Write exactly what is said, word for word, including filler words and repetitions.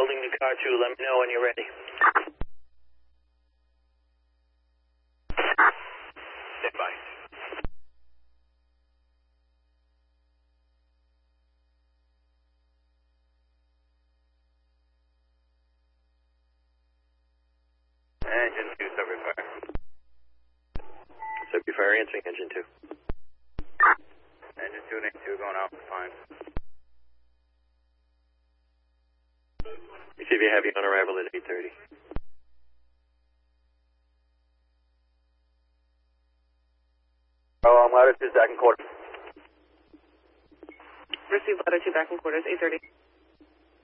holding the car two. Let me know when you're ready. Stand by. Engine two, Subway Fire. Subway Fire answering engine two. Engine two, Nick two going out, fine. Receive you heavy on arrival at eight thirty. Oh, I'm ladder two, back in quarters. Receive ladder two, back in quarters, eight thirty.